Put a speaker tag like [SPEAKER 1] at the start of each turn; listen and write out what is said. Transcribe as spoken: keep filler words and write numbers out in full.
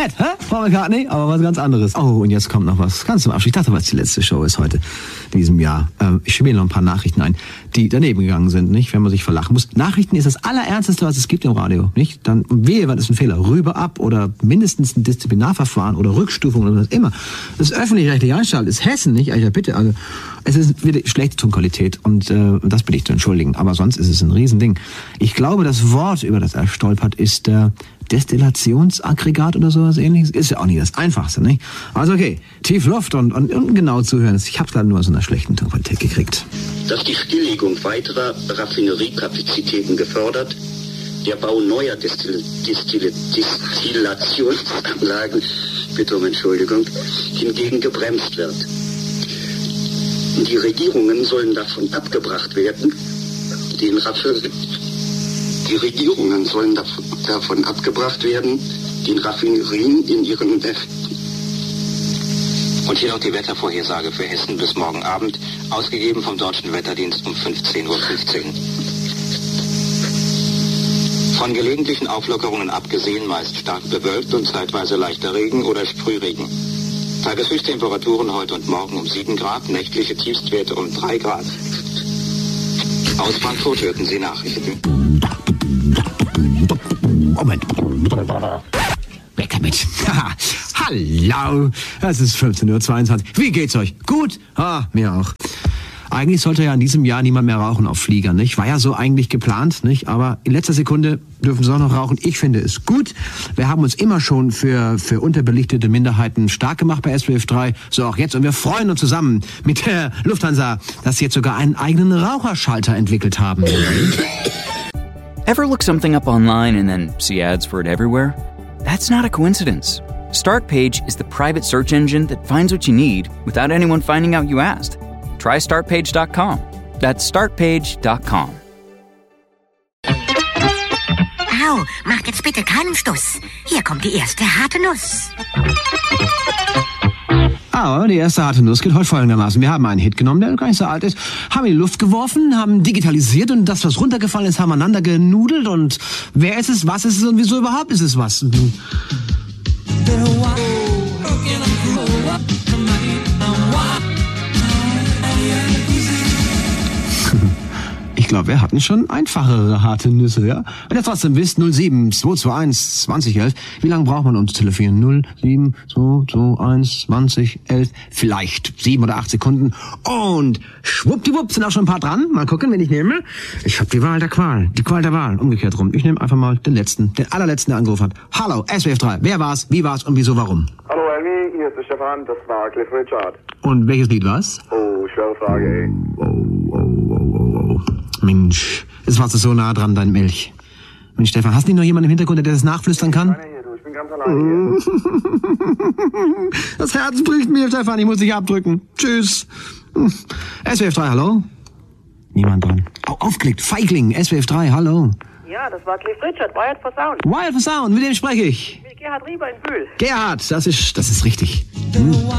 [SPEAKER 1] Nett, hä? Paul McCartney, aber was ganz anderes. Oh, und jetzt kommt noch was ganz zum Abschluss. Ich dachte, was die letzte Show ist heute in diesem Jahr. Ähm, ich spiele noch ein paar Nachrichten ein, die daneben gegangen sind, nicht? Wenn man sich verlachen muss. Nachrichten ist das Allerernsteste, was es gibt im Radio, nicht? Dann wehe, was ist ein Fehler? Rüber ab oder mindestens ein Disziplinarverfahren oder Rückstufung oder was immer. Das öffentlich-rechtliche Einschalten ist Hessen, nicht? Ja, bitte, also es ist wieder schlechte Tonqualität und äh, das bitte ich zu entschuldigen. Aber sonst ist es ein Riesending. Ich glaube, das Wort, über das er stolpert, ist äh, Destillationsaggregat oder sowas ähnliches. Ist ja auch nicht das Einfachste, nicht? Also okay, tief Luft und, und, und genau zuhören. Ich habe es leider nur aus einer schlechten Tonqualität gekriegt.
[SPEAKER 2] Dass die Stilllegung weiterer Raffineriekapazitäten gefördert, der Bau neuer Destil- Destil- Destillationsanlagen, bitte um Entschuldigung, hingegen gebremst wird. Die Regierungen sollen davon abgebracht werden, den Raffinerien Die Regierungen sollen davon, davon abgebracht werden, den Raffinerien in ihren... Und hier noch die Wettervorhersage für Hessen bis morgen Abend, ausgegeben vom Deutschen Wetterdienst um fünfzehn Uhr fünfzehn. Von gelegentlichen Auflockerungen abgesehen, meist stark bewölkt und zeitweise leichter Regen oder Sprühregen. Tageshöchsttemperaturen heute und morgen um sieben Grad, nächtliche Tiefstwerte um drei Grad. Aus Frankfurt hörten Sie Nachrichten.
[SPEAKER 1] Moment. Weg damit. Hallo. Es ist fünfzehn Uhr zweiundzwanzig. Wie geht's euch? Gut? Ah, mir auch. Eigentlich sollte ja in diesem Jahr niemand mehr rauchen auf Fliegern, nicht? War ja so eigentlich geplant, nicht? Aber in letzter Sekunde dürfen sie auch noch rauchen. Ich finde es gut. Wir haben uns immer schon für, für unterbelichtete Minderheiten stark gemacht bei S W F drei. So auch jetzt. Und wir freuen uns zusammen mit der Lufthansa, dass sie jetzt sogar einen eigenen Raucherschalter entwickelt haben.
[SPEAKER 3] Ever look something up online and then see ads for it everywhere? That's not a coincidence. Startpage is the private search engine that finds what you need without anyone finding out you asked. Try startpage dot com. That's startpage dot com.
[SPEAKER 4] Au, macht jetzt bitte keinen Stuss. Hier kommt die erste harte Nuss.
[SPEAKER 1] Aber die erste harte Nuss geht heute folgendermaßen. Wir haben einen Hit genommen, der gar nicht so alt ist, haben in die Luft geworfen, haben digitalisiert und das, was runtergefallen ist, haben aneinander genudelt und wer ist es, was ist es und wieso überhaupt ist es was? Ich glaube, wir hatten schon einfachere harte Nüsse, ja? Wenn ihr trotzdem wisst, null sieben zwei zwei eins zwanzig elf, wie lange braucht man, um zu telefonieren? null sieben zwei zwei eins zwanzig elf, vielleicht sieben oder acht Sekunden. Und schwuppdiwupp sind auch schon ein paar dran. Mal gucken, wen ich nehme. Ich habe die Wahl der Qual, die Qual der Wahl, umgekehrt rum. Ich nehme einfach mal den letzten, den allerletzten, der angerufen hat. Hallo, S W F drei, wer war's, wie war's und wieso, warum?
[SPEAKER 5] Hallo Elmi, hier ist der Stefan, das war Cliff Richard.
[SPEAKER 1] Und welches Lied war's?
[SPEAKER 5] Oh, schwere Frage, ey.
[SPEAKER 1] Oh, oh, oh, oh, oh. Mensch, jetzt warst du so nah dran, dein Milch. Mensch, Stefan, hast du nicht noch jemanden im Hintergrund, der das nachflüstern kann?
[SPEAKER 5] Keiner hier, du, ich bin ganz alleine hier.
[SPEAKER 1] Das Herz bricht mir, Stefan, ich muss dich abdrücken. Tschüss. S W F drei, hallo? Niemand dran. Oh, aufgelegt, Feigling, S W F drei, hallo.
[SPEAKER 6] Ja, das war Cliff Richard, Wired for Sound.
[SPEAKER 1] Wired for Sound, mit dem spreche ich.
[SPEAKER 6] Mit Gerhard Rieber in Bühl.
[SPEAKER 1] Gerhard, das ist, das ist richtig. Hm?